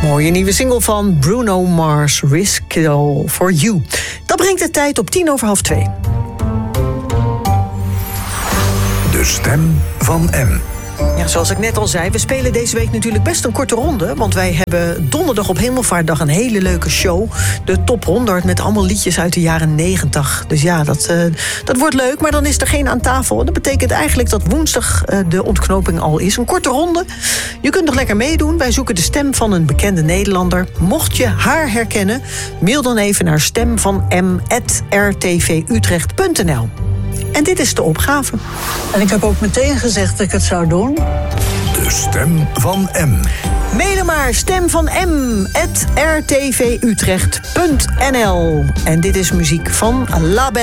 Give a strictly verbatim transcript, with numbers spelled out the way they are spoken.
Mooie nieuwe single van Bruno Mars, Risk It All For You. Dat brengt de tijd op tien over half twee. De stem van M. Ja, zoals ik net al zei, we spelen deze week natuurlijk best een korte ronde. Want wij hebben donderdag op Hemelvaartdag een hele leuke show. De Top honderd met allemaal liedjes uit de jaren negentig. Dus ja, dat, uh, dat wordt leuk, maar dan is er geen aan tafel. En dat betekent eigenlijk dat woensdag uh, de ontknoping al is. Een korte ronde. Je kunt nog lekker meedoen. Wij zoeken de stem van een bekende Nederlander. Mocht je haar herkennen, mail dan even naar stemvanm at r t v utrecht punt n l. En dit is de opgave. En ik heb ook meteen gezegd dat ik het zou doen. De stem van M. Mailen maar stemvanm at r t v utrecht punt n l. En dit is muziek van La Belle.